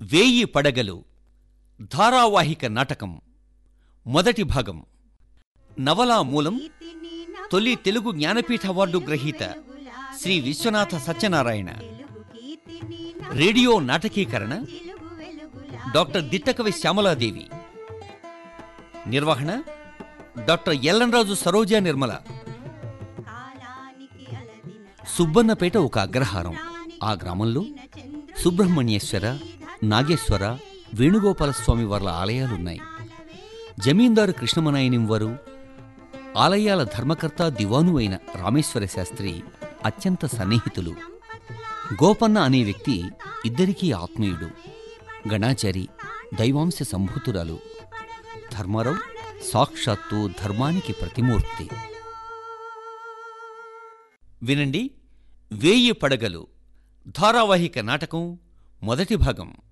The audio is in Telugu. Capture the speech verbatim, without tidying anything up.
వేయి పడగలు ధారావాహిక నాటకం మొదటి భాగం. నవలా మూలం తొలి తెలుగు జ్ఞానపీఠ అవార్డు గ్రహీత శ్రీ విశ్వనాథ సత్యనారాయణ. Radio నాటకీకరణ doctor Dittakavi Shyamala Devi. నిర్వహణ డాక్టర్ ఎల్లంరాజు సరోజా నిర్మల. సుబ్బన్నపేట ఒక అగ్రహారం. ఆ గ్రామంలో సుబ్రహ్మణ్యేశ్వర, నాగేశ్వర, వేణుగోపాలస్వామి వార్ల ఆలయాలున్నాయి. జమీందారు కృష్ణమనాయనిం వారు, ఆలయాల ధర్మకర్త దివాను అయిన రామేశ్వర శాస్త్రి అత్యంత సన్నిహితులు. గోపన్న అనే వ్యక్తి ఇద్దరికీ ఆత్మీయుడు. గణాచారి, దైవాంశ సంభూతురాలు. ధర్మారావు సాక్షాత్తు ధర్మానికి ప్రతిమూర్తి. వినండి, వేయి పడగలు ధారావాహిక నాటకం మొదటి భాగం.